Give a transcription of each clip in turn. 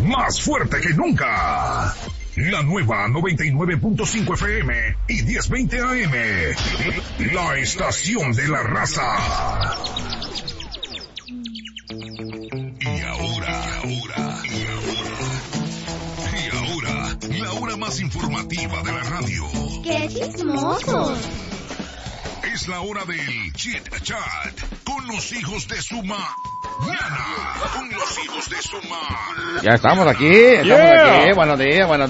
más fuerte que nunca. La nueva 99.5 FM y 1020 AM. La estación de la raza. Y ahora, la hora más informativa de la radio. ¡Qué chismosos! Es la hora del Chit Chat con los hijos de su mañana. Con los hijos de su mañana. Ya estamos aquí, aquí. Buenos días. Buenos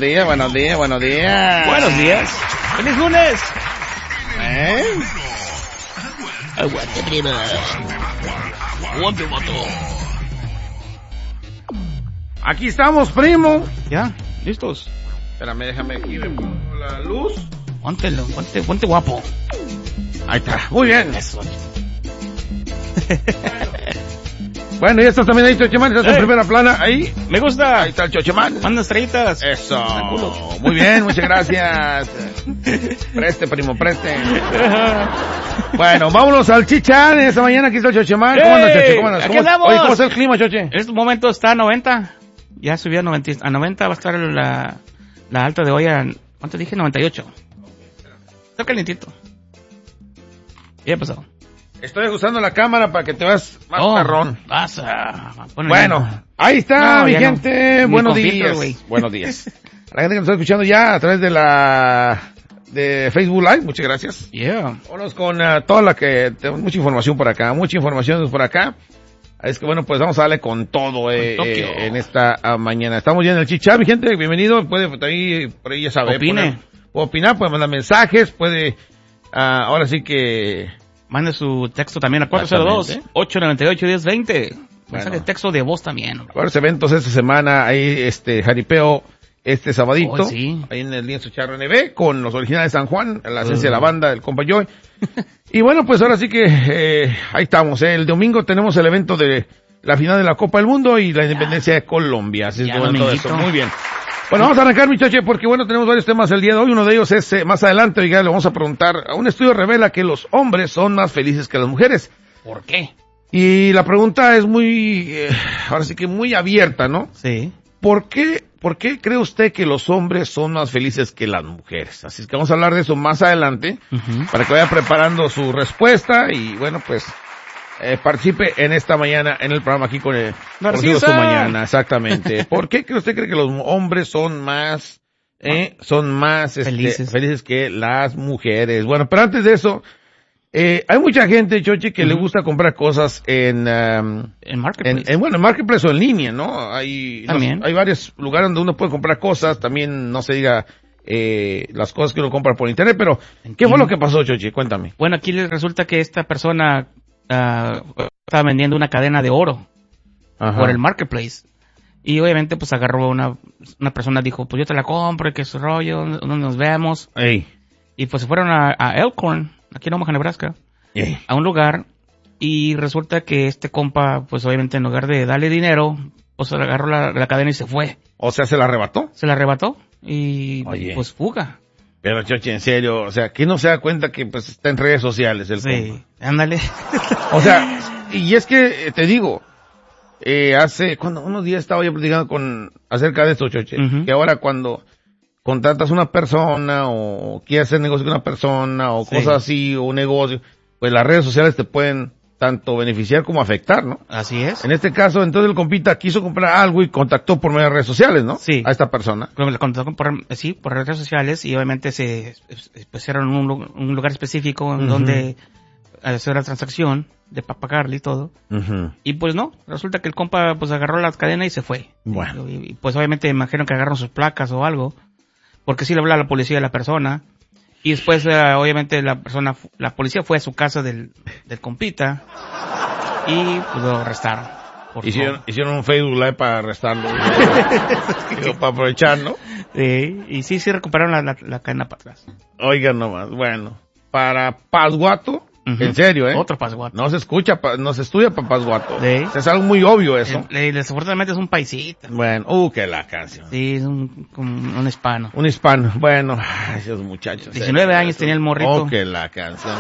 días. ¡Feliz lunes! Aguante, prima. Aguante, vato. Aquí estamos, primo. Ya, listos. Espérame, déjame aquí, me pongo la luz. Ponte guapo. Ahí está, muy bien. Eso. Bueno, ya estás también ahí, Chochemán, estás en primera plana, ahí. Me gusta. Ahí está el Chochemán. Manda estrellitas. Eso. Muy bien, muchas gracias. Preste, primo, preste. Bueno, vámonos al Chichan. Esta mañana aquí está el Chochemán. ¿Cómo andas, Choche? ¿Cómo andas? Aquí andamos. Oye, ¿cómo está el clima, Choche? En este momento está a 90. Ya subió a 90. A 90 va a estar la alta de hoy a... ¿Cuánto dije? 98. Está calientito. ¿Qué ha pasado? Estoy ajustando la cámara para que te veas más perrón. Bueno, ahí está, mi gente. Buenos días. Buenos días. A la gente que nos está escuchando ya a través de Facebook Live, muchas gracias. Yeah. Vámonos con toda la que tenemos mucha información por acá, Es que bueno, pues vamos a darle con todo en esta mañana. Estamos ya en el Chichá, mi gente, bienvenido. Puede por ahí ya sabe. Opine. Puede opinar, puede mandar mensajes, puede, ahora sí que... Mande su texto también a 402-898-1020. Mensaje de texto de voz también. Varios eventos esta semana, ahí jaripeo este sabadito, sí. Ahí en el Lienzo Charro NB, con los originales de San Juan, la esencia de la banda, el compa Joy. Y bueno, pues ahora sí que ahí estamos. El domingo tenemos el evento de la final de la Copa del Mundo y la independencia de Colombia. Así es que bueno, todo eso. Muy bien. Bueno, vamos a arrancar, muchachos, porque bueno, tenemos varios temas el día de hoy. Uno de ellos es, más adelante, oiga, le vamos a preguntar, un estudio revela que los hombres son más felices que las mujeres. ¿Por qué? Y la pregunta es muy, ahora sí que muy abierta, ¿no? Sí. ¿Por qué cree usted que los hombres son más felices que las mujeres? Así es que vamos a hablar de eso más adelante, para que vaya preparando su respuesta y bueno, pues, participe en esta mañana en el programa aquí con el Conocido Su Mañana, exactamente. ¿Por qué usted cree que los hombres son más felices que las mujeres? Bueno, pero antes de eso, hay mucha gente, Choche, que le gusta comprar cosas en Marketplace. En Marketplace o en línea, ¿no? Hay varios lugares donde uno puede comprar cosas, también no se diga las cosas que uno compra por internet, pero ¿qué fue lo que pasó, Choche? Cuéntame. Bueno, aquí resulta que esta persona estaba vendiendo una cadena de oro por el Marketplace. Y obviamente pues agarró una persona, dijo, pues yo te la compro, y que es rollo, donde nos vemos. Ey. Y pues se fueron a Elkhorn, aquí en Omaha, Nebraska, a un lugar, y resulta que este compa, pues obviamente en lugar de darle dinero, pues agarró la cadena y se fue. O sea, ¿se la arrebató? Se la arrebató y pues fuga. Pero Choche, en serio, o sea, que no se da cuenta que pues está en redes sociales el compa. Sí, ándale. O sea, y es que te digo, hace unos días estaba yo platicando acerca de esto, Choche, que ahora cuando contratas una persona o quieres hacer negocio con una persona o cosas así, o un negocio, pues las redes sociales te pueden tanto beneficiar como afectar, ¿no? Así es. En este caso, entonces el compita quiso comprar algo y contactó por medio de redes sociales, ¿no? Sí. A esta persona. Le contactó por redes sociales y obviamente se pusieron un lugar específico en donde hacer la transacción de pagarle y todo. Y pues no, resulta que el compa pues agarró la cadena y se fue. Bueno. Y pues obviamente imagino que agarraron sus placas o algo, porque sí le habló a la policía de la persona. Y después, obviamente, la policía fue a su casa del compita y pues lo arrestaron. Hicieron un Facebook Live para arrestarlo. Para aprovechar, ¿no? Sí, y sí recuperaron la cadena para atrás. Oigan nomás, bueno. Para Pasguato, en serio, Otro Pasguato. No se estudia para Pasguato. Sí. Es algo muy obvio eso. Desafortunadamente es un paisita. Bueno, que la canción. Sí, es como un hispano. Un hispano, bueno, esos muchachos. 19 años tenía el morrito. Que la canción.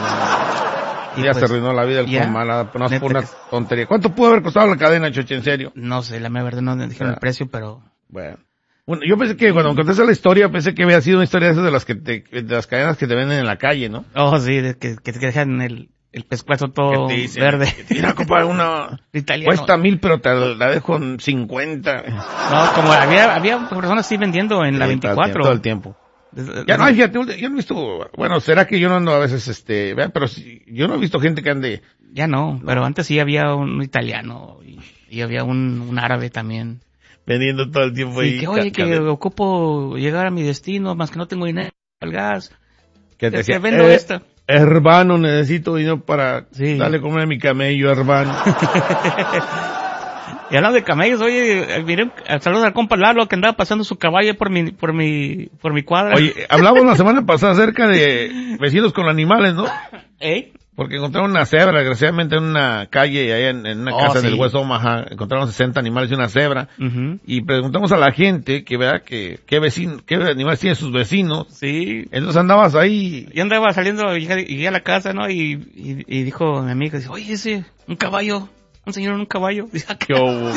Y ya pues, se arruinó la vida el compa, no es por una que... tontería. ¿Cuánto pudo haber costado la cadena, Choche, en serio? No sé, la verdad no dijeron el precio, pero... Bueno, yo pensé que cuando me contaste la historia, pensé que había sido una historia de esas de las cadenas que te venden en la calle, ¿no? Oh, sí, que te dejan el pescuezo todo Que te dicen, verde. Mira, compadre, una Italiano. cuesta 1,000, pero te la dejo en 50. No, como había personas así vendiendo en la 24. Todo el tiempo. Ya no, fíjate, yo no he visto, bueno, será que yo no ando a veces, pero sí, yo no he visto gente que ande. Ya no, pero antes sí había un italiano y había un árabe también. Vendiendo todo el tiempo Y ahí. que, oye, que ocupo llegar a mi destino, más que no tengo dinero para el gas. Que te decía, vendo esta. Hermano, necesito dinero para Sí. darle comer a mi camello, hermano. Y hablando de camellos, oye, miré, saludos al compa Lalo que andaba pasando su caballo por mi cuadra. Oye, hablamos la semana pasada acerca de vecinos con animales, ¿no? ¿Eh? Porque encontraron una cebra, desgraciadamente, en una calle, allá en una casa sí. del West Omaha, encontraron 60 animales y una cebra. Uh-huh. Y preguntamos a la gente que vea qué animales tienen sus vecinos. Sí. Entonces andabas ahí. Yo andaba saliendo, llegué a la casa, ¿no? Y dijo mi amiga, dice, oye, un caballo, un señor en un caballo. Dice, ¡Qué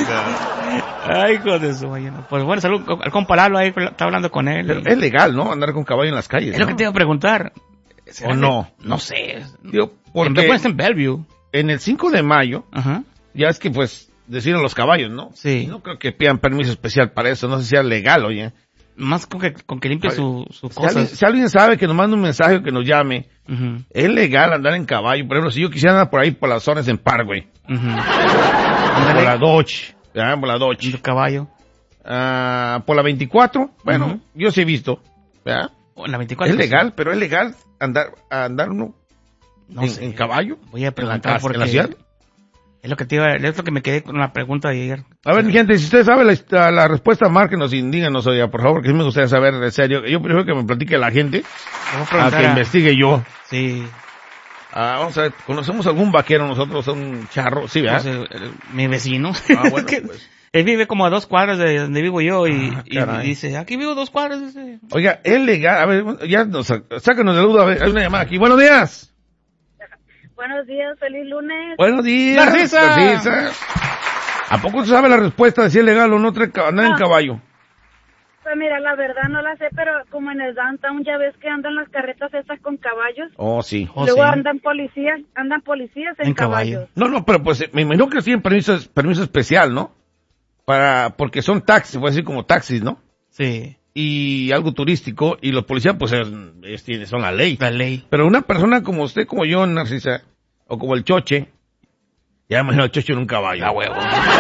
ay, hijo de su mañana. Pues bueno, salud al compa Lalo ahí, está hablando con él. Pero es legal, ¿no? Andar con caballo en las calles. Es lo que te iba a preguntar. ¿O no? No sé. Digo, porque Está en Bellevue. en el 5 de mayo, Ajá. ya es que pues deciden los caballos, ¿no? Sí. No creo que pidan permiso especial para eso, no sé si sea legal, oye. Más con que limpie su Si cosas. si alguien sabe que nos mande un mensaje o que nos llame, Uh-huh. es legal andar en caballo. Por ejemplo, si yo quisiera andar por ahí por las zonas en Parkway, Uh-huh. por la Dodge, ¿verdad? Por la En Dodge, tu caballo. por la 24, bueno, Ujú. yo sí he visto, ¿verdad? O en la 24. Es legal, pero es legal andar uno No en, sé. en caballo. Voy a en preguntar la, porque en la ciudad. es lo que me quedé con la pregunta de ayer. A ver, mi gente, si usted sabe la respuesta, márquenos y díganos, oiga, por favor, que sí me gustaría saber, en serio. Yo prefiero que me platique la gente Voy a a preguntar que investigue yo. Sí. Vamos a ver, ¿conocemos algún vaquero nosotros, un charro? Sí, No ¿verdad? sé, mi vecino. Bueno, Que pues. él vive como a 2 cuadras de donde vivo yo y caray. dice, aquí vivo 2 cuadras. Dice. Oiga, es legal, a ver, ya sácanos de duda, a ver, hay una llamada aquí. Buenos días. Buenos días, feliz lunes. Buenos días. Narcisa. ¿A poco tú sabes la respuesta de si es legal o no andar en No. caballo? Pues mira, la verdad no la sé, pero como en el downtown ya ves que andan las carretas esas con caballos. Oh, sí. Oh, Luego sí. andan policías en caballos. No, pero pues me imagino que tienen permiso especial, ¿no? Porque son taxis, voy a decir como taxis, ¿no? Sí. Y algo turístico, y los policías pues son la ley. La ley. Pero una persona como usted, como yo, Narcisa, o como el Choche, ya imagino al Choche en un caballo. La huevo.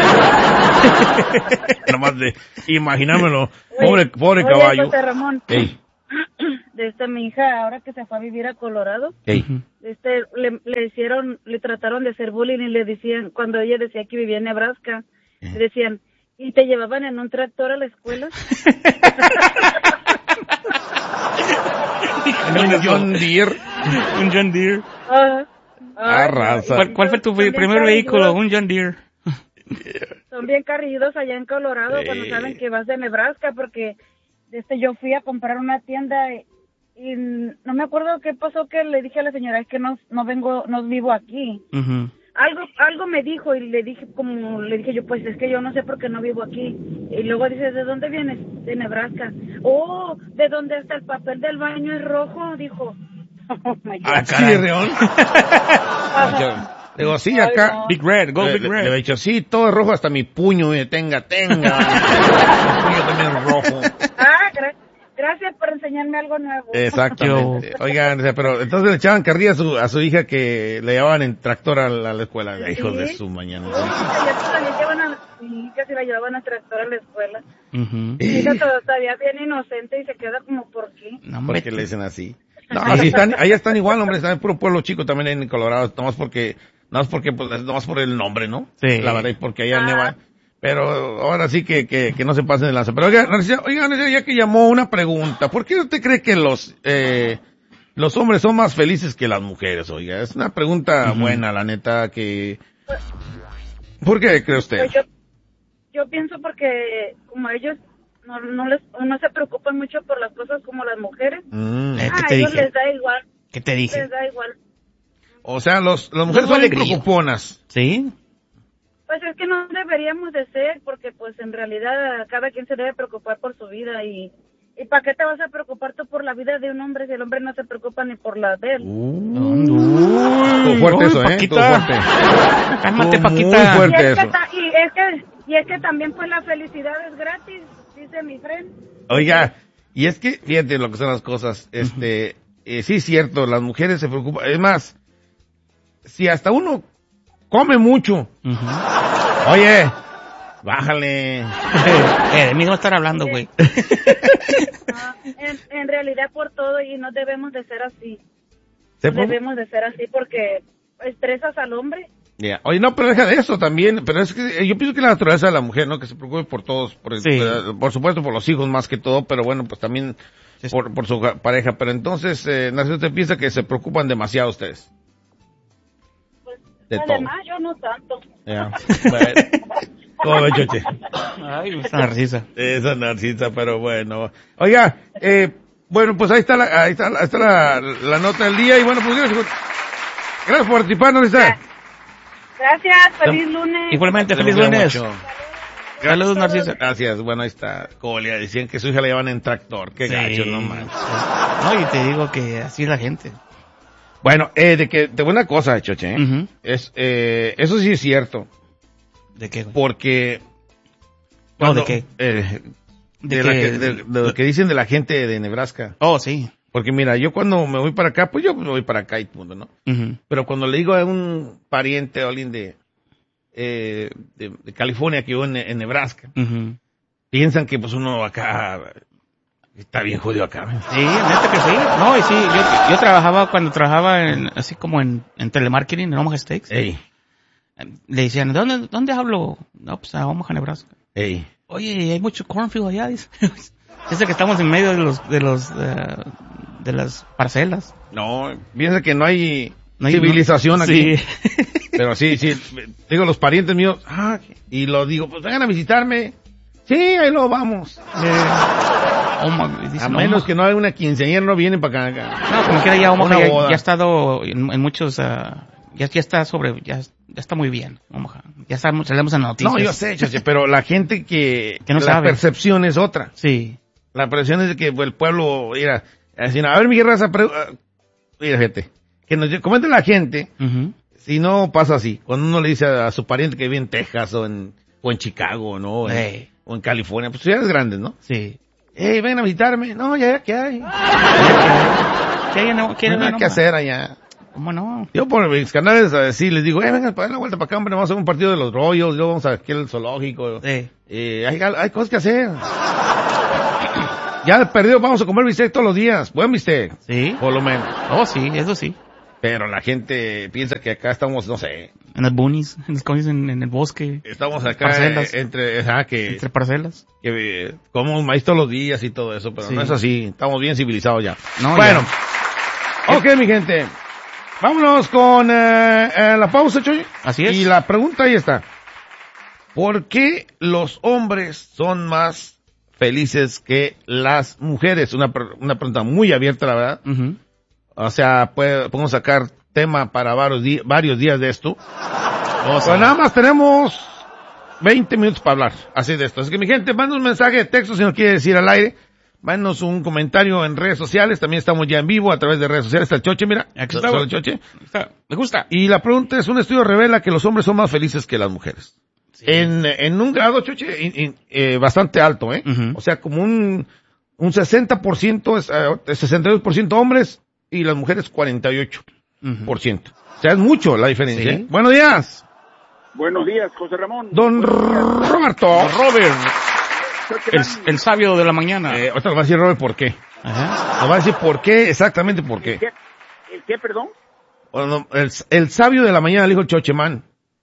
Nomás de imaginármelo, Oye, pobre oye, caballo. José Ramón, Ey, mi hija ahora que se fue a vivir a Colorado, ey. le trataron de hacer bullying y le decían, cuando ella decía que vivía en Nebraska, le decían, ¿y te llevaban en un tractor a la escuela? Un John Deere. Un John Deere. Raza. ¿Cuál fue tu Son bien primer vehículo? carrilludos. Un John Deere. Son bien carrilludos allá en Colorado cuando saben que vas de Nebraska, porque yo fui a comprar una tienda y no me acuerdo qué pasó, que le dije a la señora, es que no vivo aquí. Uh-huh. Algo me dijo y le dije yo, pues es que yo no sé por qué no vivo aquí. Y luego dice, ¿de dónde vienes? De Nebraska. Oh, ¿de dónde hasta el papel del baño es rojo? Dijo. Oh my God. Sí, Reón. Digo, sí, acá. Ay, no. Big Red, go Big Le Red. he dicho, sí, todo es rojo, hasta mi puño, tenga. El puño también es rojo. Gracias por enseñarme algo nuevo. Exactamente. Oigan, pero entonces le echaban carrilla a su hija que le llevaban en tractor a la escuela. Sí. Hijos de su mañana. Que se la llevaban a tractor a la escuela. Uh-huh. Mi hija todavía bien inocente y se queda como, ¿por qué? No, hombre. ¿Por qué le dicen así? No, así están, allá están igual, hombre, están en puro pueblo chico también en Colorado, nomás por el nombre, ¿no? Sí. La verdad, y porque allá neva. Pero ahora sí que no se pasen de lanza. Pero oiga, Narcisa, ya que llamó, una pregunta. ¿Por qué usted cree que los hombres son más felices que las mujeres? Oiga, es una pregunta buena, la neta, que... ¿Por qué cree usted? Pues yo pienso porque como ellos no se preocupan mucho por las cosas como las mujeres. ¿Qué A te ellos dije? les da igual. ¿Qué te dije? Les da igual. O sea, las mujeres No, son alegría. preocuponas. ¿Sí? Pues es que no deberíamos de ser, porque pues en realidad cada quien se debe preocupar por su vida y ¿para qué te vas a preocupar tú por la vida de un hombre si el hombre no se preocupa ni por la de él? Estuvo fuerte eso, Paquita. Estuvo fuerte. Cálmate, Estuvo Paquita. Muy fuerte Y es, eso. y es que también pues la felicidad es gratis, dice mi friend. Oiga, y es que, fíjate lo que son las cosas, sí es cierto, las mujeres se preocupan, es más, si hasta uno come mucho, oye, bájale. De mí no estar hablando, güey. En realidad por todo y no debemos de ser así. ¿Se No puede? debemos de ser así porque estresas al hombre. Yeah. Oye, no, pero deja de eso también, pero es que yo pienso que la naturaleza de la mujer, ¿no? Que se preocupe por todos, por supuesto por los hijos más que todo, pero bueno, pues también por su pareja. Pero entonces, Narciso, ¿usted piensa que se preocupan demasiado ustedes? Pues, De además, yo no tanto. Yeah. Bueno, ¿cómo ve, Choche? Ay, esa Narcisa. Esa Narcisa, pero bueno. Oiga, bueno, pues ahí está la nota del día y bueno, pues gracias por participar, Narcisa. Gracias, feliz lunes. Igualmente, feliz lunes. Saludos, Narcisa. Gracias, bueno, ahí está. Como le decían que su hija la llevan en tractor. Qué gacho, no manches. No, y te digo que así es la gente. Bueno, de buena cosa, Choche, eso sí es cierto. ¿De qué, güey? Porque... No, ¿de qué? De lo que dicen de la gente de Nebraska. Oh, sí. Porque mira, yo cuando me voy para acá, pues yo me voy para acá y punto, ¿no? Pero cuando le digo a un pariente o alguien de California que vive en Nebraska, piensan que pues uno acá está bien jodido acá. Sí, neta que sí. No, y sí, yo trabajaba cuando trabajaba así como en telemarketing en Omaha Steaks. Ey. Le decían, ¿dónde hablo? No, pues a Omaha, Nebraska. Ey. Oye, hay mucho cornfield allá, dice. Dice que estamos en medio de las parcelas. No, piensa que no hay civilización aquí. Sí. Pero sí, digo los parientes míos, y lo digo, pues vengan a visitarme. Sí, ahí lo vamos. Dice, a menos que no haya una quinceañera, no vienen para acá. No, como quiera ya Omaha Una ya boda. ha estado en muchos, ya está muy bien, Omaha. Ya salimos en las noticias. No, yo sé, Choche, pero la gente que no la sabe. percepción es otra. Sí. La percepción es de que el pueblo, mira, así, a ver, mi raza, mira, gente, que nos comente la gente, si no pasa así, cuando uno le dice a su pariente que vive en Texas o en Chicago, ¿no? O en California, pues ciudades grandes, ¿no? Sí. Ven a visitarme. No, ya, ¿qué hay? No No hay que hacer allá. ¿Cómo no? Yo por mis canales así les digo, vengan para dar la vuelta para acá, hombre, vamos a hacer un partido de los Royals, luego vamos a aquí al zoológico. Sí. Hay cosas que hacer. Ya perdido, vamos a comer bistec todos los días, buen bistec. Sí. Por lo menos. Oh, sí, eso sí. Pero la gente piensa que acá estamos, no sé. En las boonies, en el bosque. Estamos acá Parcelas. entre Parcelas. que comemos maíz todos los días y todo eso, pero Sí. no es así. Estamos bien civilizados ya. No, bueno. ya. Ok, mi gente. Vámonos con la pausa, Choy. Así es. Y la pregunta ahí está. ¿Por qué los hombres son más felices que las mujeres? Una pregunta muy abierta, la verdad. O sea, podemos sacar tema para varios días de esto. Pues nada más tenemos 20 minutos para hablar así de esto. Así que mi gente, manda un mensaje de texto si no quiere decir al aire. Mándanos un comentario en redes sociales. También estamos ya en vivo a través de redes sociales. Está el Choche, mira. Aquí está. Solo el Choche. Me gusta. Y la pregunta es, un estudio revela que los hombres son más felices que las mujeres. Sí. En un grado, Choche, bastante alto, ¿eh? O sea, como un 60%, 62% hombres y las mujeres 48%. O sea, es mucho la diferencia. Sí. ¿Eh? Buenos días. Buenos días, José Ramón. Don Roberto. Robert. El sabio de la mañana. Ahorita nos va a decir Robert por qué. Ajá. Nos va a decir por qué, exactamente por qué. ¿El qué, perdón? Bueno, el sabio de la mañana le dijo el Chochemán.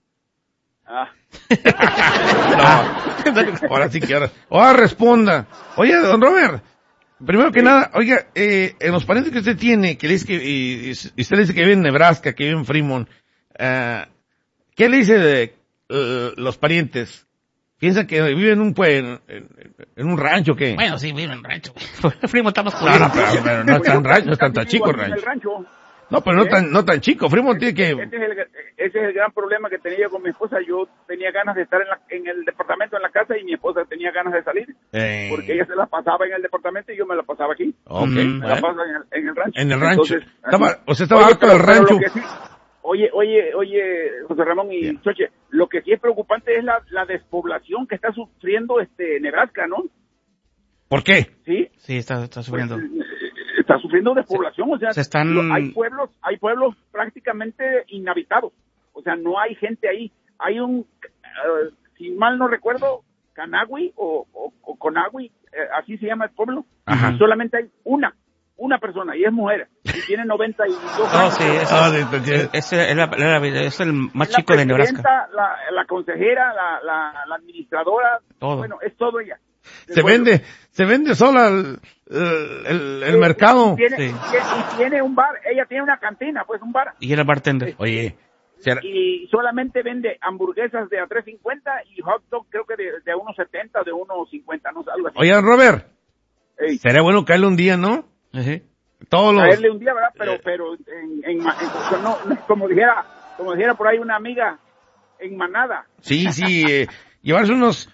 No. Ahora sí que ahora responda. Oye, don Robert, primero que nada, oiga, en los parientes que usted tiene, que le dice y usted le dice que vive en Nebraska, que vive en Fremont, ¿qué le dice de los parientes? ¿Piensan que viven en un rancho o qué? Bueno, sí, viven en un rancho. Fremont está más Pero no es tan rancho, no es tan chico el En el rancho. rancho. No, pero no tan chico. Fremont tiene que... Ese es el gran problema que tenía yo con mi esposa. Yo tenía ganas de estar en el departamento, en la casa, y mi esposa tenía ganas de salir. Porque ella se la pasaba en el departamento y yo me la pasaba aquí. Ok. Me la pasaba en el rancho. En el rancho. Entonces, Estaba harto del rancho. Oye, José Ramón y Choche, lo que sí es preocupante es la despoblación que está sufriendo Nebraska, ¿no? ¿Por qué? Sí. Sí, está sufriendo. Pues, está sufriendo despoblación, o sea, hay pueblos prácticamente inhabitados, o sea, no hay gente ahí. Hay si mal no recuerdo, Canagui o Conagui, así se llama el pueblo, y solamente hay una persona, y es mujer, y tiene 92 años. Sí, es el más chico de Nebraska. La consejera, la administradora, todo. Bueno, es todo ella. Se vende sola el mercado. Y tiene un bar, ella tiene una cantina, pues un bar. Y era bartender. Oye. Y solamente vende hamburguesas de a $3.50 y hot dog creo que de $1.70, de $1.50, no sé, algo así. Oye, Robert, Ey. Sería bueno caerle un día, ¿no? Caerle un día, ¿verdad? Pero no, como dijera por ahí una amiga, en manada. Sí, llevarse unos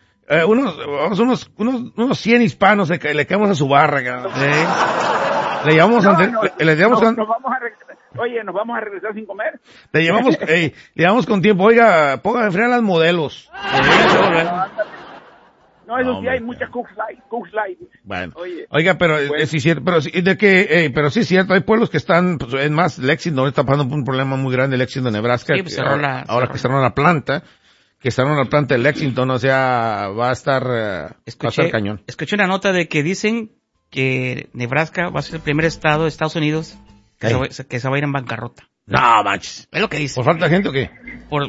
100 hispanos, le caemos a su barra, cabrón. Le llevamos nos vamos a regresar sin comer. Le llevamos con tiempo. Oiga, ponga a frenar las modelos. No, eso sí, hay muchas Cooks Light. Bueno. Oiga, pero sí es cierto, pero sí es cierto, hay pueblos que están, pues, es más, Lexington está pasando por un problema muy grande, Lexington, Nebraska. Sí, pues, ahora que cerraron la planta, de Lexington, o sea, va a estar cañón. Escuché una nota de que dicen que Nebraska va a ser el primer estado de Estados Unidos que se va a ir en bancarrota. No, manches. Es lo que dice. ¿Por falta de gente o qué? No.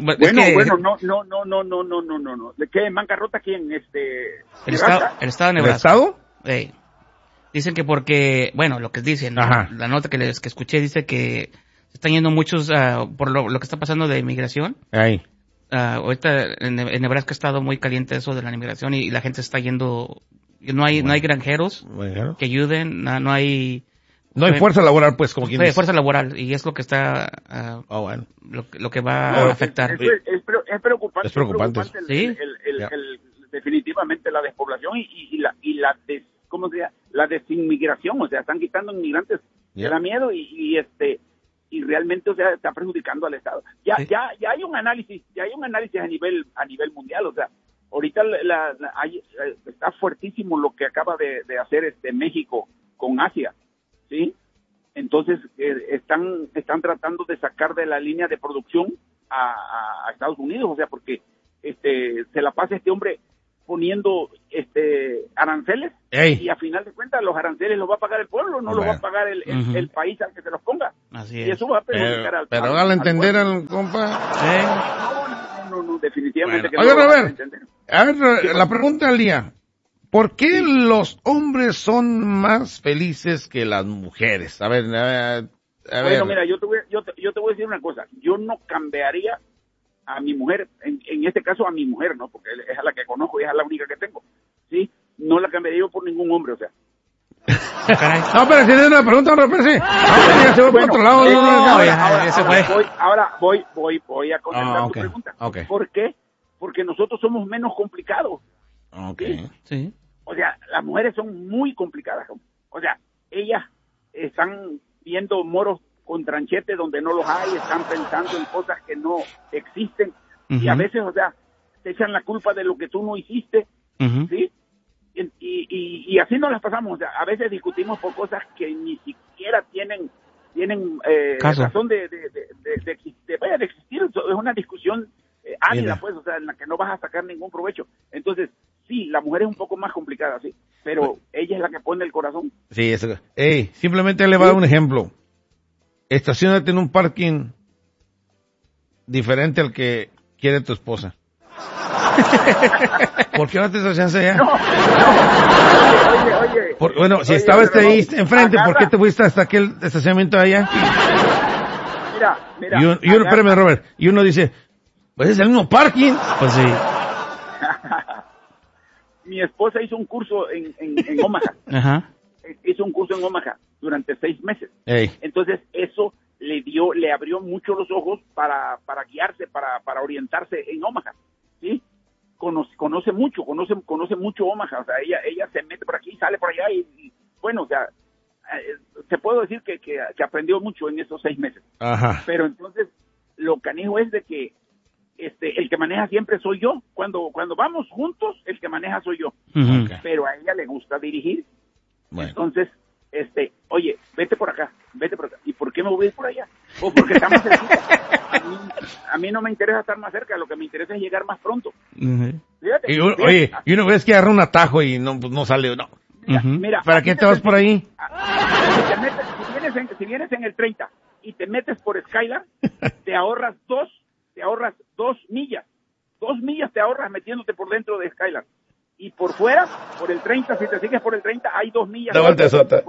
¿De qué? ¿En bancarrota quién? El estado de Nebraska. ¿El estado? Dicen que porque, bueno, lo que dicen, la nota que escuché dice que se están yendo muchos, por lo que está pasando de inmigración. Ahorita en Nebraska ha estado muy caliente eso de la inmigración y la gente se está yendo, no hay granjeros que ayuden, no hay fuerza laboral, pues, como quien dice. Fuerza laboral, y es lo que está, lo que va a afectar. Es preocupante. Es preocupante. ¿Sí? Definitivamente la despoblación y la desinmigración, o sea, están quitando inmigrantes, da miedo y realmente, o sea, está perjudicando al Estado. Ya hay un análisis, a nivel mundial, o sea, ahorita está fuertísimo lo que acaba de hacer México con Asia, ¿sí? Entonces, están tratando de sacar de la línea de producción a Estados Unidos, o sea, porque se la pasa este hombre poniendo aranceles y a final de cuentas los aranceles los va a pagar el pueblo, no los va a pagar el país al que se los ponga. Así y eso va a perjudicar al pero hágale entender al compa. No, definitivamente que oye, no. Robert, a ver, la pregunta del día. ¿Por qué los hombres son más felices que las mujeres? A ver. Bueno, mira, yo te voy a decir una cosa. Yo no cambiaría a mi mujer, en este caso a mi mujer, ¿no? Porque es a la que conozco y es a la única que tengo, ¿sí? No la cambiaría yo por ningún hombre, o sea. No, pero si es una pregunta, Robert, sí. Ya se va por otro lado. Ahora voy a contestar tu pregunta. Okay. ¿Por qué? Porque nosotros somos menos complicados. Okay. Sí. O sea, las mujeres son muy complicadas. O sea, ellas están viendo moros con tranchetes donde no los hay, están pensando en cosas que no existen, y a veces, o sea, te echan la culpa de lo que tú no hiciste, ¿sí? Y así nos las pasamos, o sea, a veces discutimos por cosas que ni siquiera tienen razón de existir, es una discusión ánida, pues, o sea, en la que no vas a sacar ningún provecho. Entonces, sí, la mujer es un poco más complicada, sí, pero ella es la que pone el corazón. Sí, eso. Simplemente le voy a dar un ejemplo. Estaciónate en un parking diferente al que quiere tu esposa. ¿Por qué no te estacionas allá? Oye. Si estaba ahí enfrente, ¿por qué te fuiste hasta aquel estacionamiento de allá? Mira. Y uno, espérame, Robert. Y uno dice, pues es el mismo parking. Pues sí. Mi esposa hizo un curso en Omaha. Ajá. Hizo un curso en Omaha durante 6 meses. Ey. Entonces, eso le abrió mucho los ojos para guiarse, para orientarse en Omaha, ¿sí? Conoce mucho Omaha, o sea, ella se mete por aquí, sale por allá y bueno, o sea, te puedo decir que aprendió mucho en esos 6 meses. Ajá. Pero entonces, lo canijo es de que el que maneja siempre soy yo. Cuando vamos juntos, el que maneja soy yo. Uh-huh. Okay. Pero a ella le gusta dirigir. Bueno. Entonces, oye, vete por acá. ¿Y por qué me voy a ir por allá? O porque estamos cerquita. A mí no me interesa estar más cerca, lo que me interesa es llegar más pronto. Uh-huh. Fíjate. Oye, y una vez que agarra un atajo y no sale, no. Mira, ¿Para qué te vas por ahí? Si vienes en el 30 y te metes por Skylar, te ahorras 2 millas. 2 millas te ahorras metiéndote por dentro de Skylar. Y por fuera, por el 30, si te sigues por el 30, hay 2 millas. De vuelta sota.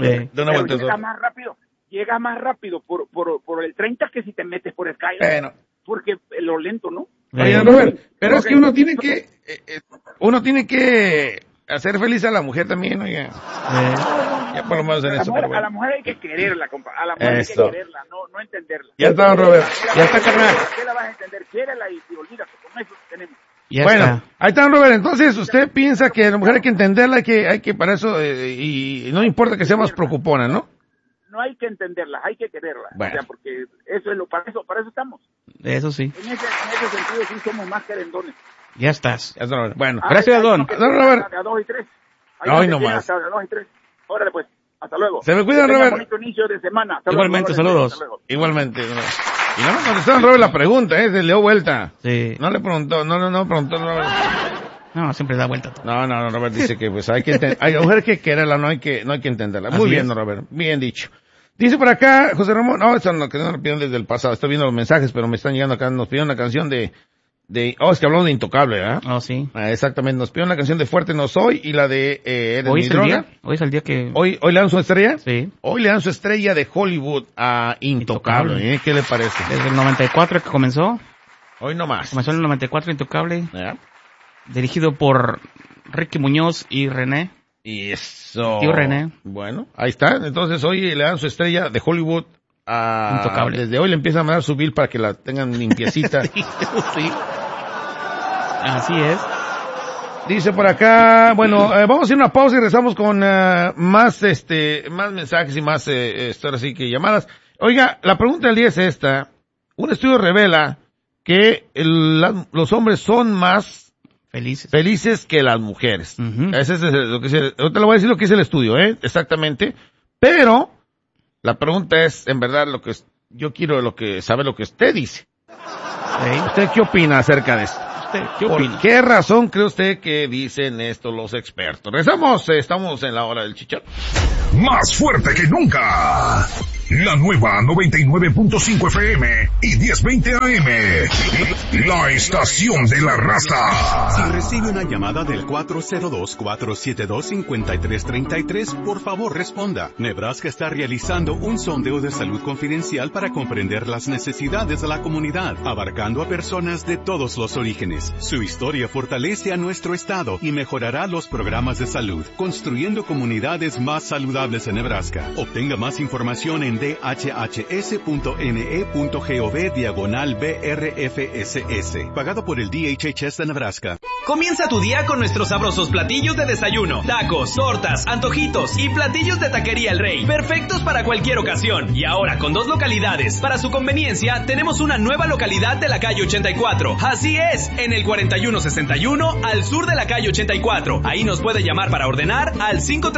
Llega más rápido por el 30 que si te metes por Skylar. Bueno. Porque lo lento, ¿no? Oye, Robert, pero es que uno tiene que hacer feliz a la mujer también, oiga. Ya por lo menos en eso. A la mujer hay que quererla, compa. A la mujer hay que quererla, no entenderla. Ya está, Robert. Ya está, carnal. ¿Qué la vas a entender? Quiérela y olvídate. Con eso tenemos. Bueno, ahí está, Robert. Entonces, ¿usted piensa que a la mujer hay que entenderla, hay que para eso, y no importa que sea más preocupona, ¿no? No hay que entenderla, hay que quererla. Bueno. O sea, porque eso es para eso estamos. Eso sí. En ese sentido sí somos más querendones. Ya estás. Ya está, Robert. Bueno, gracias, Don. Don Robert. A 2 y 3. Hoy nomás. Hasta 2 y 3. Órale, pues. Hasta luego. Se me cuida, Robert. Bonito inicio de semana. Hasta Igualmente, luego. saludos. Hasta luego. Igualmente. Y no me contestaron, Robert, la pregunta, se le dio vuelta. Sí. No le preguntó, no preguntó, Robert. No, siempre da vuelta todo. No, Robert dice que pues hay la mujer que quererla, no hay que entenderla. Muy Así bien, es. Robert, bien dicho. Dice por acá, José Ramón, eso no, que no lo pidieron desde el pasado, estoy viendo los mensajes, pero me están llegando acá, nos pidieron una canción es que hablamos de Intocable, ¿verdad? Oh, sí. Exactamente, nos pidieron la canción de Fuerte No Soy y la de Eres Hoy mi es el droga. día. Hoy es el día que... Hoy le dan su estrella. Sí. Hoy le dan su estrella de Hollywood a Intocable, Intocable. ¿Qué le parece? Desde el 94 que comenzó. Hoy no más. Comenzó en el 94 Intocable. ¿Ya? Dirigido por Ricky Muñoz y René. Y eso. Tío René. Bueno, ahí está. Entonces hoy le dan su estrella de Hollywood a... Intocable. Desde hoy le empiezan a mandar su bill para que la tengan limpiecita. Sí. Así es. Dice por acá, bueno, vamos a ir a una pausa y regresamos con más mensajes y más historias así que llamadas. Oiga, la pregunta del día es esta. Un estudio revela que los hombres son más felices que las mujeres. Uh-huh. Ese es lo que dice, ahorita le voy a decir lo que dice el estudio, exactamente. Pero la pregunta es, en verdad, yo quiero saber lo que usted dice. Sí. ¿Usted qué opina acerca de esto? ¿Qué opina? ¿Por qué razón cree usted que dicen esto los expertos? Regresamos, estamos en la hora del chicharrón. Más fuerte que nunca. La nueva 99.5 FM y 1020 AM. La estación de la raza. Si recibe una llamada del 402-472-5333, por favor responda. Nebraska está realizando un sondeo de salud confidencial para comprender las necesidades de la comunidad, abarcando a personas de todos los orígenes. Su historia fortalece a nuestro estado y mejorará los programas de salud, construyendo comunidades más saludables en Nebraska. Obtenga más información en dhhs.ne.gov/BRFSS. Pagado por el DHHS de Nebraska. Comienza tu día con nuestros sabrosos platillos de desayuno, tacos, tortas, antojitos y platillos de Taquería El Rey, perfectos para cualquier ocasión. Y ahora con 2 localidades. Para su conveniencia, tenemos una nueva localidad de la calle 84. Así es, en el 4161 al sur de la calle 84. Ahí nos puede llamar para ordenar al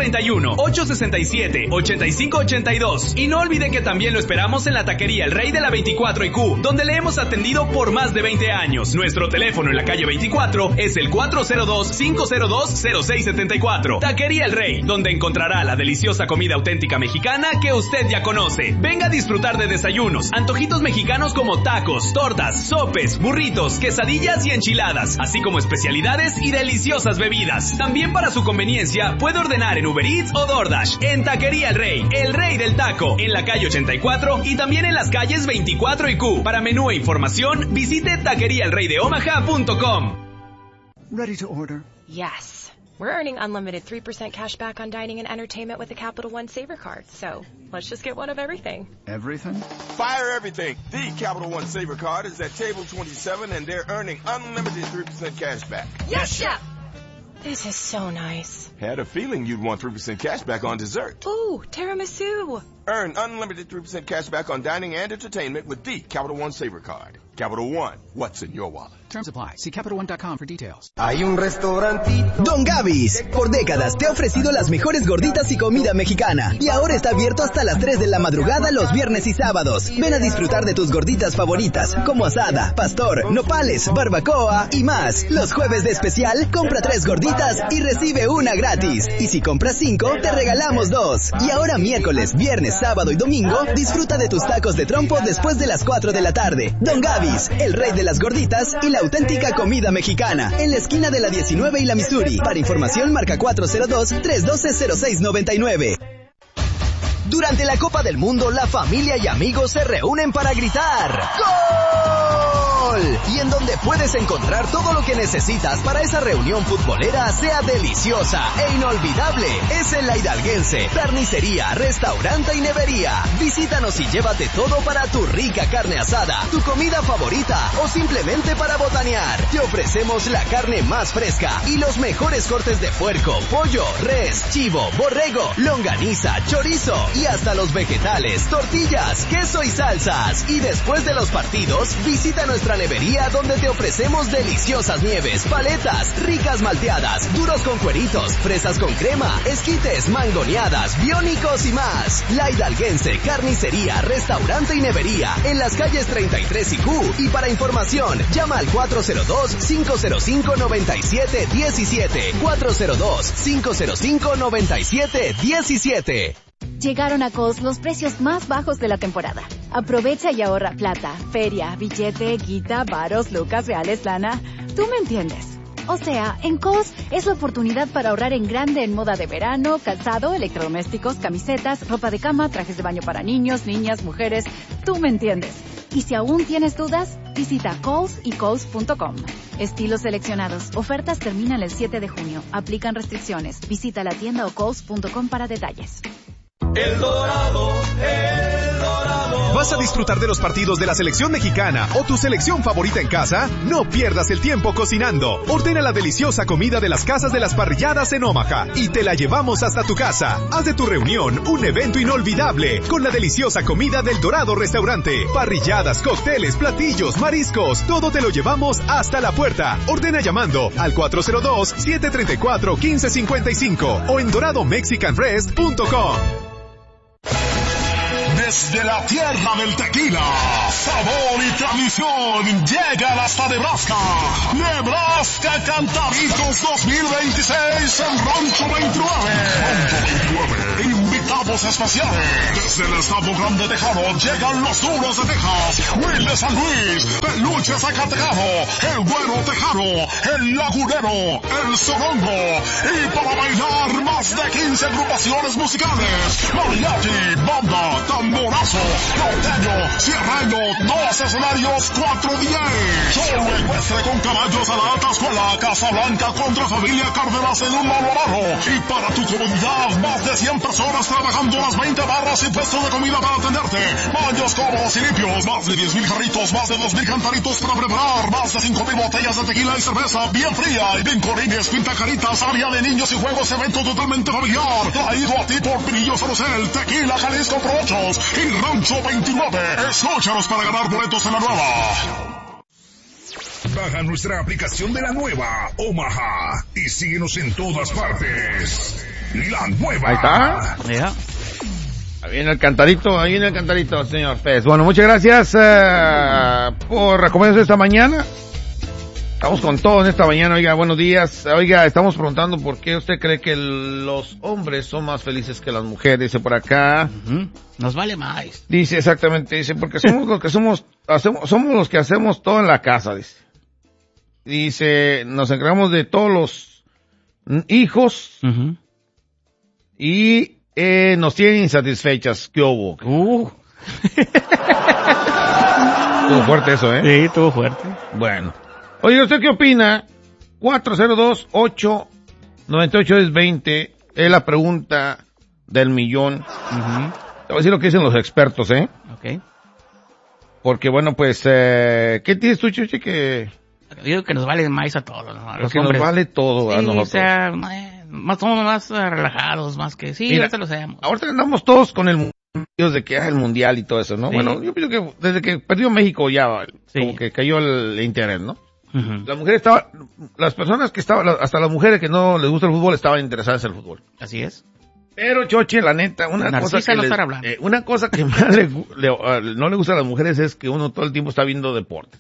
531-867-8582. Y no olvide que también lo esperamos en la Taquería El Rey de la 24 y Q, donde le hemos atendido por más de 20 años. Nuestro teléfono en la calle 24 es el 402-502-0674. Taquería El Rey, donde encontrará la deliciosa comida auténtica mexicana que usted ya conoce. Venga a disfrutar de desayunos, antojitos mexicanos como tacos, tortas, sopes, burritos, quesadillas y enchiladas, así como especialidades y deliciosas bebidas. También para su conveniencia, puede ordenar en Uber Eats o DoorDash. En Taquería El Rey del taco, en la calle 84 y también en las calles 24 y Q. Para menú e información, visite taqueriaelreydeomaha.com. Ready to order? Yes. We're earning unlimited 3% cash back on dining and entertainment with the Capital One Saver Card. So let's just get one of everything. Everything? Fire everything. The Capital One Saver Card is at table 27 and they're earning unlimited 3% cash back. Yes, Chef! This is so nice. Had a feeling you'd want 3% cash back on dessert. Ooh, tiramisu. Earn unlimited 3% cash back on dining and entertainment with the Capital One Saver Card. Capital One, what's in your wallet? Terms apply. See CapitalOne.com for details. Hay un restaurantito. Don Gaby's. Por décadas te ha ofrecido las mejores gorditas y comida mexicana. Y ahora está abierto hasta las 3 de la madrugada los viernes y sábados. Ven a disfrutar de tus gorditas favoritas, como asada, pastor, nopales, barbacoa y más. Los jueves de especial, compra 3 gorditas y recibe una gratis. Y si compras 5, te regalamos 2. Y ahora miércoles, viernes, sábado y domingo, disfruta de tus tacos de trompo después de las 4 de la tarde. Don Gaby's, el rey de las gorditas y la auténtica comida mexicana. En la esquina de la 19 y la Missouri. Para información, marca 402-312-0699. Durante la Copa del Mundo, la familia y amigos se reúnen para gritar ¡Gol! Y en donde puedes encontrar todo lo que necesitas para esa reunión futbolera sea deliciosa e inolvidable. Es en La Hidalguense, carnicería, restaurante y nevería. Visítanos y llévate todo para tu rica carne asada, tu comida favorita o simplemente para botanear. Te ofrecemos la carne más fresca y los mejores cortes de puerco, pollo, res, chivo, borrego, longaniza, chorizo y hasta los vegetales, tortillas, queso y salsas. Y después de los partidos, visita nuestra nevería donde te ofrecemos deliciosas nieves, paletas, ricas malteadas, duros con cueritos, fresas con crema, esquites, mangoneadas, biónicos y más. La Hidalguense, carnicería, restaurante y nevería en las calles 33 y Q. Y para información, llama al 402-505-9717. 402-505-9717. Llegaron a Kohl's los precios más bajos de la temporada. Aprovecha y ahorra plata, feria, billete, guita, varos, lucas, reales, lana. Tú me entiendes. O sea, en Kohl's es la oportunidad para ahorrar en grande en moda de verano, calzado, electrodomésticos, camisetas, ropa de cama, trajes de baño para niños, niñas, mujeres. Tú me entiendes. Y si aún tienes dudas, visita Kohl's y Kohl's.com. Estilos seleccionados. Ofertas terminan el 7 de junio. Aplican restricciones. Visita la tienda o Kohl's.com para detalles. El Dorado, El Dorado. ¿Vas a disfrutar de los partidos de la selección mexicana o tu selección favorita en casa? No pierdas el tiempo cocinando. Ordena la deliciosa comida de las casas de las parrilladas en Omaha y te la llevamos hasta tu casa. Haz de tu reunión un evento inolvidable con la deliciosa comida del Dorado Restaurante. Parrilladas, cócteles, platillos, mariscos, todo te lo llevamos hasta la puerta. Ordena llamando al 402-734-1555 o en doradomexicanrest.com. Desde la tierra del tequila, sabor y tradición, llegan hasta Nebraska. Nebraska Cantaritos 2026 en Rancho 29. Invitados especiales. Desde el estado Grande Tejano llegan los Duros de Texas, Will de San Luis, Peluche Zacatecano, el Güero Tejano, el Lagunero, el Sorongo. Y para bailar más de 15 agrupaciones musicales. Mariachi, banda, tamborazo, norteño, sierreño, 2 escenarios, 4:10. Show ecuestre con caballos a la alta escuela, Casablanca contra Familia Cárdenas en un mano a mano. Y para tu comodidad, más de 100 personas trabajando las 20 barras y puestos de comida para atenderte. Baños cómodos y limpios, más de 10,000 jarritos, más de 2,000 cantaritos para preparar, más de 5,000 botellas de tequila y cerveza bien fría, y vincolines, pintacaritas, área de niños y juegos, evento totalmente familiar. Traído a ti por Pinillos Rosel, Tequila Jalisco Pro 8 y Rancho 29. Escúchanos para ganar boletos en la nueva. Baja nuestra aplicación de la nueva Omaha y síguenos en todas partes. La nueva. Ahí está. Mira. Ahí viene el cantarito, señor Pez. Bueno, muchas gracias por acompañarnos esta mañana. Estamos con todo en esta mañana. Oiga, buenos días. Oiga, estamos preguntando por qué usted cree que los hombres son más felices que las mujeres. Dice por acá. Nos vale más. Dice exactamente, dice, porque somos los que somos los que hacemos todo en la casa, dice. Dice, nos encargamos de todos los hijos y nos tienen insatisfechas. ¿Qué hubo? Estuvo fuerte eso, ¿eh? Sí, estuvo fuerte. Bueno. Oye, ¿usted qué opina? 402-898-5050. 98 es 20. Es la pregunta del millón. Te voy a decir lo que dicen los expertos, Ok. Porque bueno, pues, ¿qué tienes tú, Chuchi? Que... Yo digo que nos vale más a todos, ¿no? A los Porque hombres. nos vale todo a Sí, nosotros. o sea, somos más relajados, más que... Sí, Mira, ahorita lo sabemos. ahorita andamos todos con el mundial de que el mundial y todo eso, ¿no? Sí. Bueno, yo pienso que desde que perdió México ya, como que cayó el interés, ¿no? Las mujeres estaban, las personas que estaban, hasta las mujeres que no les gusta el fútbol estaban interesadas en el fútbol. Así es. Pero, Choche, la neta, una cosa que más no le gusta a las mujeres es que uno todo el tiempo está viendo deporte.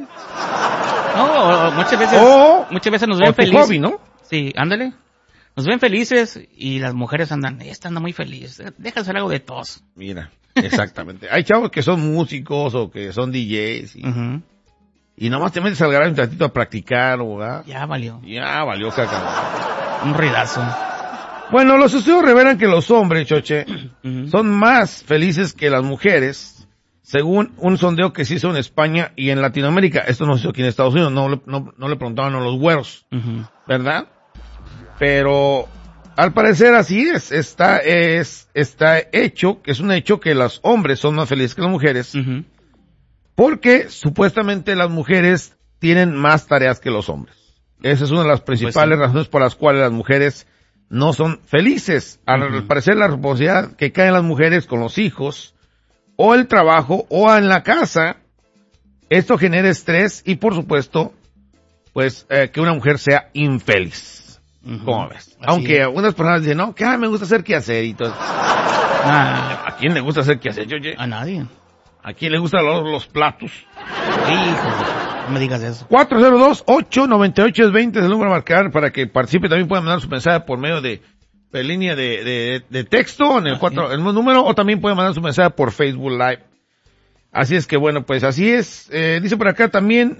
No, muchas veces nos ven felices. Hobby, ¿no? Sí, ándale. Nos ven felices y las mujeres anda muy feliz. Déjame hacer algo de tos. Mira, exactamente. Hay chavos que son músicos o que son DJs y nomás te metes al garaje un ratito a practicar, ¿verdad? Ya valió, caca. un ruidazo. Bueno, los estudios revelan que los hombres, Choche, son más felices que las mujeres, según un sondeo que se hizo en España y en Latinoamérica. Esto no se hizo aquí en Estados Unidos, no le preguntaban a los güeros, ¿verdad? Pero al parecer así es, está hecho, que es un hecho que los hombres son más felices que las mujeres, porque supuestamente las mujeres tienen más tareas que los hombres. Esa es una de las principales razones por las cuales las mujeres no son felices. Al parecer la responsabilidad que cae en las mujeres con los hijos, o el trabajo, o en la casa, esto genera estrés y por supuesto, pues, que una mujer sea infeliz. ¿Cómo ves? Aunque algunas personas dicen, no, que me gusta hacer qué hacer y todo. ¿A quién le gusta hacer qué hacer, Yoye? A nadie. ¿A quién le gustan los platos? Hijo, no me digas eso. 402-898-20 es el número a marcar para que participe. También pueden mandar su mensaje por medio de línea de texto en el el número, o también pueden mandar su mensaje por Facebook Live. Así es que bueno, pues así es. Dice por acá también,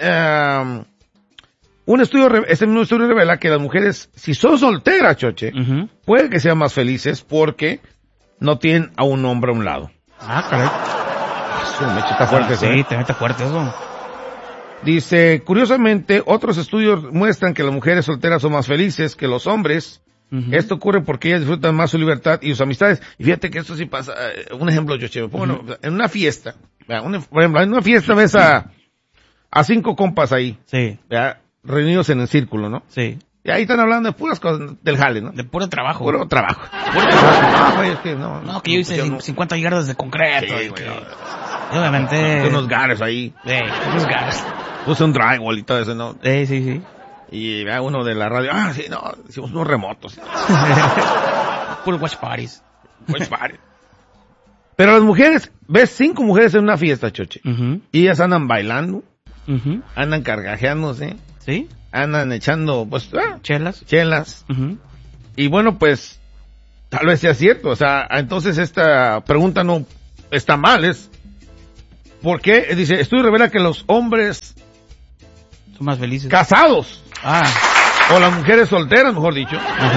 este mismo estudio revela que las mujeres, si son solteras, Choche, puede que sean más felices porque no tienen a un hombre a un lado. Caray. Está fuerte eso. Sí, te mete fuerte eso. Dice, curiosamente, otros estudios muestran que las mujeres solteras son más felices que los hombres. Esto ocurre porque ellas disfrutan más su libertad y sus amistades. Y fíjate que esto sí pasa. Un ejemplo, Choche, en una fiesta, por ejemplo, en una fiesta ves a 5 compas ahí. Sí. Reunidos en el círculo, ¿no? Sí. Y ahí están hablando de puras cosas del jale, ¿no? De puro trabajo. Puro trabajo. No, que yo hice 50 yardas de concreto. Sí, y obviamente... unos gares ahí. Unos gares. Puse un drywall y todo eso, ¿no? Sí. Y vea uno de la radio, hicimos unos remotos. Puro watch parties. Pero las mujeres, ves 5 mujeres en una fiesta, Choche. Y ellas andan bailando. Andan cargajeándose. Sí. Andan echando, pues, chelas. Y bueno, pues, tal vez sea cierto. O sea, entonces esta pregunta no está mal. ¿Por qué? Dice, estudio revela que los hombres son más felices. Casados. O las mujeres solteras, mejor dicho.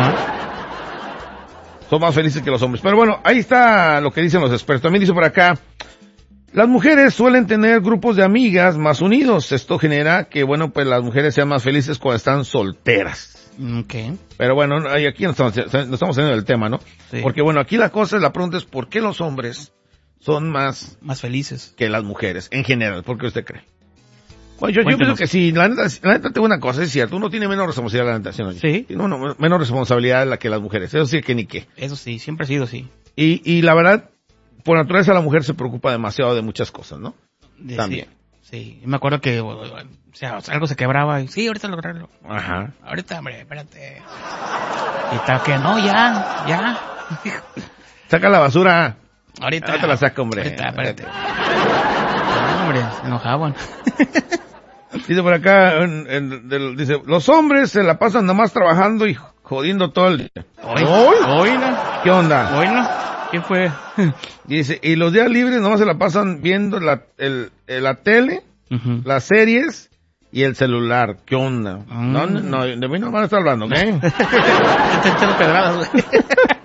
Son más felices que los hombres. Pero bueno, ahí está lo que dicen los expertos. También dice por acá, las mujeres suelen tener grupos de amigas más unidos. Esto genera que, bueno, pues las mujeres sean más felices cuando están solteras. Okay. Pero bueno, aquí no estamos saliendo del tema, ¿no? Sí. Porque bueno, aquí la pregunta es ¿por qué los hombres son más felices que las mujeres en general? ¿Por qué usted cree? Bueno, yo pienso que sí, la neta tengo una cosa, es cierto, uno tiene menos responsabilidad, la neta, ¿sí? Sí. Tiene menos responsabilidad que las mujeres, eso sí que ni qué. Eso sí, siempre ha sido así. Y la verdad, por naturaleza la mujer se preocupa demasiado de muchas cosas, ¿no? También. Sí, me acuerdo que, o sea, algo se quebraba y sí, ahorita lo arreglo. Ahorita, hombre, espérate. Y tal que no, ya. Saca la basura. Ahorita te la saca, hombre. Ahorita, espérate. No, hombre, se enojaban. Dice por acá, dice, los hombres se la pasan nomás trabajando y jodiendo todo el día. ¿Hoy? ¿Qué onda? ¿Hoy no? ¿Quién fue? Dice, y los días libres nomás se la pasan viendo la tele, las series y el celular. ¿Qué onda? No, de mí no van a estar hablando, ¿ok? Te echando pedradas, güey.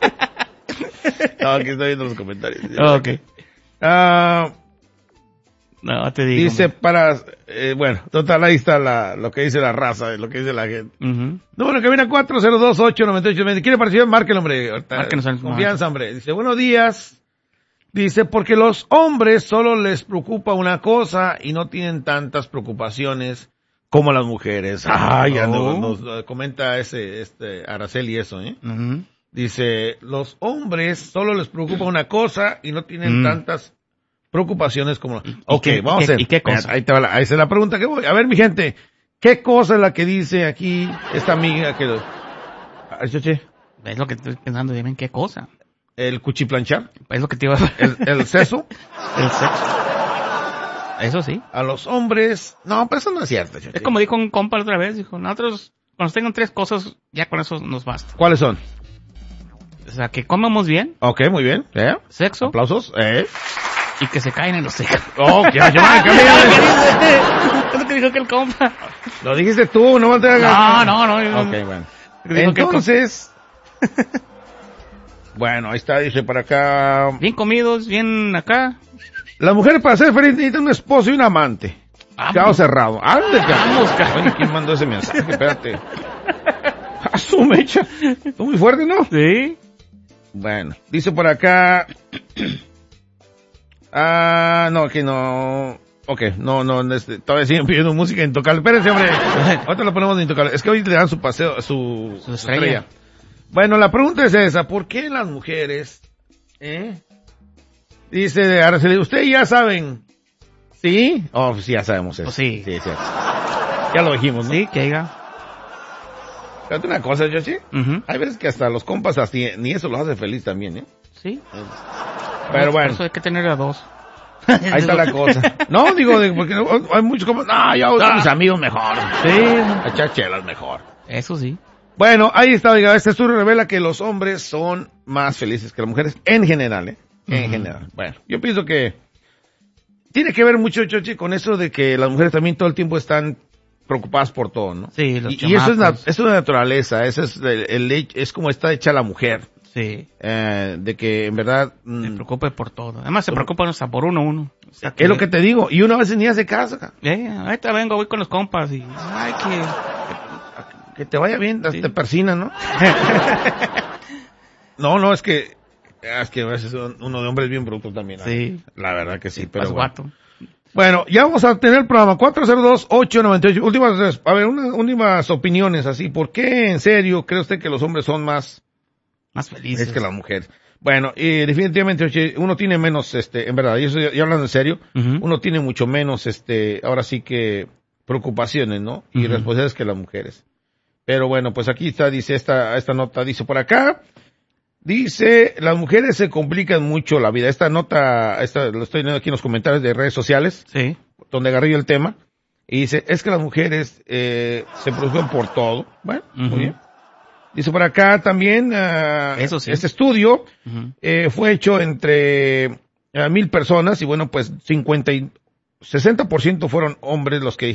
No, aquí estoy viendo los comentarios. Ok. No, te digo. Dice bueno, total, ahí está lo que dice la raza, lo que dice la gente. Número que viene a 402-898-20. ¿Quiere participar? Márquenlo, hombre. Márquenos al Confianza, hombre. Dice, buenos días. Dice, porque los hombres solo les preocupa una cosa y no tienen tantas preocupaciones como las mujeres. Ya nos comenta Araceli eso, ¿eh? Dice, los hombres solo les preocupa una cosa y no tienen tantas preocupaciones como... Vamos a hacer. ¿Y qué cosa? Ahí es la pregunta que voy. A ver, mi gente, ¿qué cosa es la que dice aquí esta amiga que... Es lo que estoy pensando, dime, ¿qué cosa? ¿El cuchiplanchar? Es lo que te iba a decir. ¿El sexo? El sexo. Eso sí. A los hombres... No, pero eso no es cierto. Es como dijo un compa la otra vez, dijo, nosotros, cuando tengan 3 cosas, ya con eso nos basta. ¿Cuáles son? O sea, que comamos bien. Ok, muy bien. Sexo. Aplausos. Y que se caen en los hijos. Ya, Es lo que dijo que el compa. Lo dijiste tú, no te hagas... No. Ok, bueno. Entonces... Bueno, ahí está, dice para acá... Bien comidos, bien acá. La mujer para ser feliz necesita un esposo y un amante. Quedado cerrado. Vamos, Bueno, ¿quién mandó ese mensaje? Espérate. Asume, echa. Está muy fuerte, ¿no? Sí. Bueno, dice por acá... no, que no... Ok, no, todavía siguen pidiendo música intocable. Espérense, hombre. Ahorita lo ponemos de intocable. Es que hoy le dan su paseo, su estrella. Bueno, la pregunta es esa. ¿Por qué las mujeres, dice Araceli, ustedes ya saben, ¿sí? Sí, ya sabemos eso. Pues sí. Sí. Ya lo dijimos, ¿no? Sí, que diga. Fíjate una cosa, Yoshi. Hay veces que hasta los compas, ni eso los hace feliz también, ¿eh? Sí. Pero bueno. Por eso hay que tener a 2. Ahí está la cosa. No, digo, porque hay muchos compas, yo uso a mis amigos mejor. Sí. A echar chelas mejor. Eso sí. Bueno, ahí está, oiga, este estudio revela que los hombres son más felices que las mujeres, en general, En general. Bueno, yo pienso que tiene que ver mucho, Chochi, con eso de que las mujeres también todo el tiempo están preocupadas por todo, ¿no? Sí, y eso es una naturaleza, eso es es como está hecha la mujer. Sí. De que en verdad... se preocupe por todo. Además se preocupan hasta por uno. O sea, es lo que te digo, y uno a veces ni hace caso. Ahorita voy con los compas y... Que te vaya bien, te persina, ¿no? No, es que a veces uno de hombre es bien bruto también. Sí. La verdad que sí, pero más guato. Bueno, ya vamos a tener el programa 402-898. Últimas opiniones así. ¿Por qué, en serio, cree usted que los hombres son más felices que las mujeres? Bueno, definitivamente uno tiene menos, en verdad, y eso ya hablando en serio, uno tiene mucho menos, ahora sí que preocupaciones, ¿no? Y responsabilidades que las mujeres. Pero bueno, pues aquí está, dice esta nota, dice por acá, dice, las mujeres se complican mucho la vida. Esta nota, lo estoy viendo aquí en los comentarios de redes sociales, sí, donde agarré yo el tema, y dice, es que las mujeres se preocupan por todo. Bueno, muy bien. Dice por acá también, eso sí. Este estudio fue hecho entre 1,000 personas, y bueno, pues 60% fueron hombres los que dijeron